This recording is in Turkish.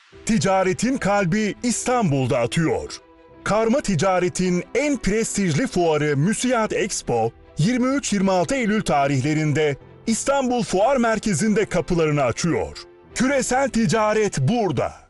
Ticaretin kalbi İstanbul'da atıyor. Karma ticaretin en prestijli fuarı Müsiyat Expo, 23-26 Eylül tarihlerinde İstanbul Fuar Merkezi'nde kapılarını açıyor. Küresel ticaret burada.